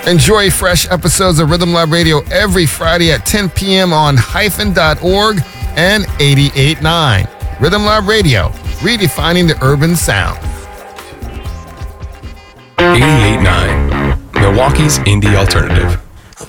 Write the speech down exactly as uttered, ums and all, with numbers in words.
Enjoy fresh episodes of Rhythm Lab Radio every Friday at ten p.m. on hyphen dot org and eighty-eight point nine. Rhythm Lab Radio, redefining the urban sound. eighty-eight point nine, Milwaukee's indie alternative.